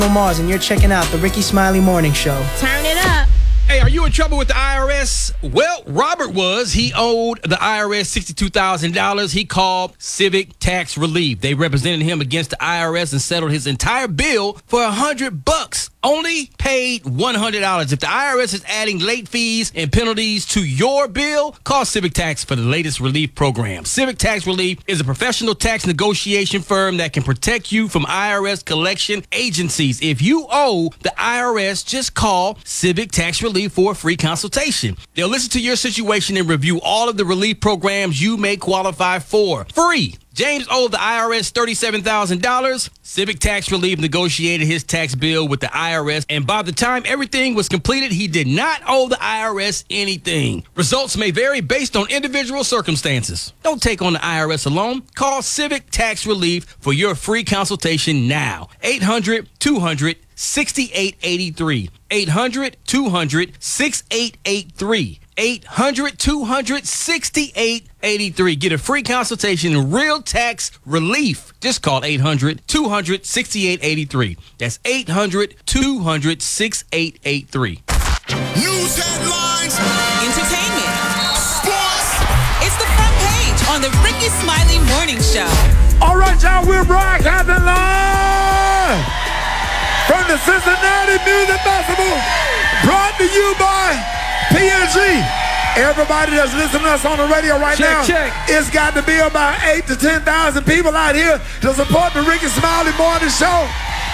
Mars, and you're checking out the Ricky Smiley Morning Show. Turn it up. Hey, are you in trouble with the IRS? Well, Robert was. He owed the IRS $62,000. He called Civic Tax Relief. They represented him against the IRS and settled his entire bill for $100. Only paid $100. If the IRS is adding late fees and penalties to your bill, call Civic Tax for the latest relief program. Civic Tax Relief is a professional tax negotiation firm that can protect you from IRS collection agencies. If you owe the IRS, just call Civic Tax Relief for a free consultation. They'll listen to your situation and review all of the relief programs you may qualify for. Free. James owed the IRS $37,000. Civic Tax Relief negotiated his tax bill with the IRS, and by the time everything was completed, he did not owe the IRS anything. Results may vary based on individual circumstances. Don't take on the IRS alone. Call Civic Tax Relief for your free consultation now. 800-200-6883. 800-200-6883. 800-200-6883. Get a free consultation and real tax relief. Just call 800-200-6883. That's 800-200-6883. News headlines. Entertainment. Sports. It's the front page on the Ricky Smiley Morning Show. All right, y'all, we're broadcasting live from the Cincinnati Music Festival, brought to you by PNG. Everybody that's listening to us on the radio right now, it's got to be about 8,000 to 10,000 people out here to support the Ricky Smiley Morning Show.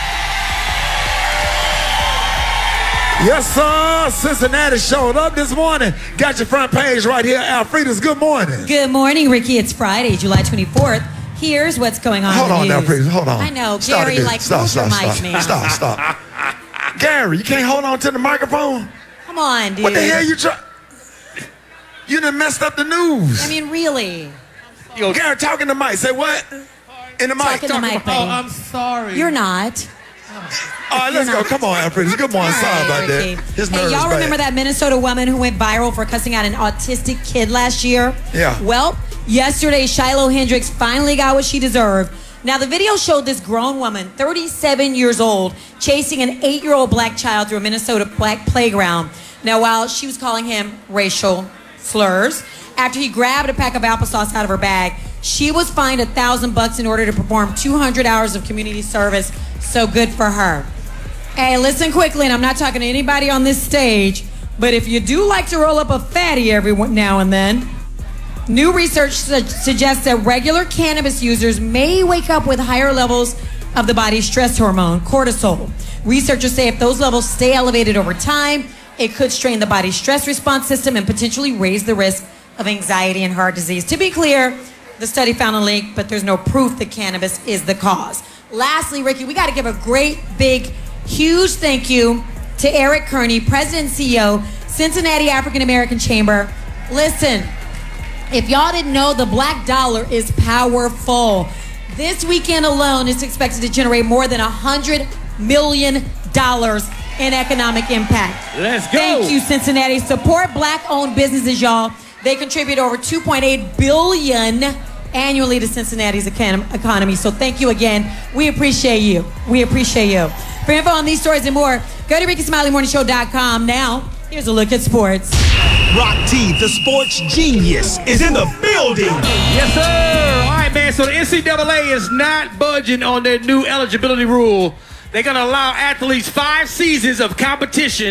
Yes, sir. Cincinnati showed up this morning. Got your front page right here. Alfreda's, good morning. Good morning, Ricky. It's Friday, July 24th. Here's what's going on. Hold on now, news. please. Hold on. I know. Stop Gary, it, like, stop, your mic, man. Stop. Gary, you can't hold on to the microphone? Come on, dude. What the hell you try? You done messed up the news. I mean, really. Yo, Gary, talk in the mic. Say what? In the mic. Talk in the mic, buddy. Oh, I'm sorry. You're not. All right, let's go. Come on, Alfred. Good morning. Sorry about Ricky. that. His nerves Hey, y'all bad. remember that Minnesota woman who went viral for cussing out an autistic kid last year? Yeah. Well, yesterday, Shiloh Hendricks finally got what she deserved. Now, the video showed this grown woman, 37 years old, chasing an 8-year-old black child through a Minnesota black playground. Now, while she was calling him racial slurs, after he grabbed a pack of applesauce out of her bag, she was fined $1,000 in order to perform 200 hours of community service. So good for her. Hey, listen quickly, and I'm not talking to anybody on this stage, but if you do like to roll up a fatty every now and then, new research suggests that regular cannabis users may wake up with higher levels of the body's stress hormone, cortisol. Researchers say if those levels stay elevated over time, it could strain the body's stress response system and potentially raise the risk of anxiety and heart disease. To be clear, the study found a link, but there's no proof that cannabis is the cause. Lastly, Ricky, we got to give a great, big, huge thank you to Eric Kearney, President and CEO, Cincinnati African American Chamber. Listen, if y'all didn't know, the black dollar is powerful. This weekend alone, it's expected to generate more than $100 million in economic impact. Let's go. Thank you, Cincinnati. Support black-owned businesses, y'all. They contribute over $2.8 billion annually to Cincinnati's economy. So thank you again. We appreciate you. We appreciate you. For info on these stories and more, go to RickySmileyMorningShow.com. Now, here's a look at sports. Rock T, the sports genius, is in the building. Yes, sir. All right, man. So the NCAA is not budging on their new eligibility rule. They're going to allow athletes 5 seasons of competition